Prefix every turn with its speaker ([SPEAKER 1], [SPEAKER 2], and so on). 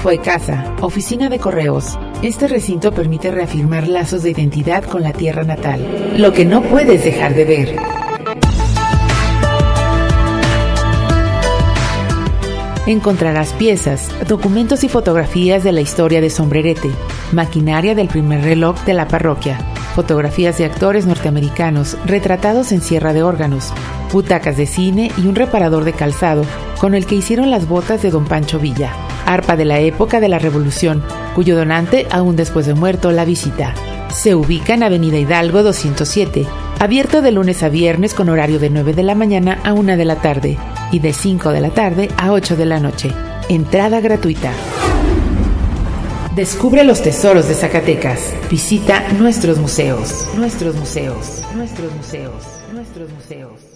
[SPEAKER 1] Fue casa, oficina de correos. Este recinto permite reafirmar lazos de identidad con la tierra natal, lo que no puedes dejar de ver. Encontrarás piezas, documentos y fotografías de la historia de Sombrerete, maquinaria del primer reloj de la parroquia, fotografías de actores norteamericanos retratados en sierra de órganos, butacas de cine y un reparador de calzado con el que hicieron las botas de don Pancho Villa, arpa de la época de la Revolución, cuyo donante aún después de muerto la visita. Se ubica en Avenida Hidalgo 207, abierto de lunes a viernes con horario de 9 de la mañana a 1 de la tarde y de 5 de la tarde a 8 de la noche. Entrada gratuita. Descubre los tesoros de Zacatecas. Visita nuestros museos. Nuestros museos. Nuestros museos. Nuestros museos.